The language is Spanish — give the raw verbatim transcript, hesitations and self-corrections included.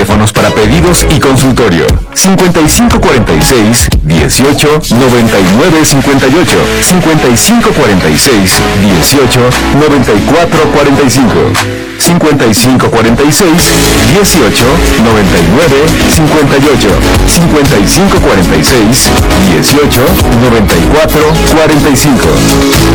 teléfonos para pedidos y consultorio. cincuenta y cinco cuarenta y seis, dieciocho, noventa y nueve cincuenta y ocho, cincuenta y cinco cuarenta y seis, dieciocho, noventa y cuatro cuarenta y cinco, cincuenta y cinco cuarenta y seis, dieciocho, noventa y nueve cincuenta y ocho, cincuenta y cinco cuarenta y seis, dieciocho, noventa y cuatro cuarenta y cinco.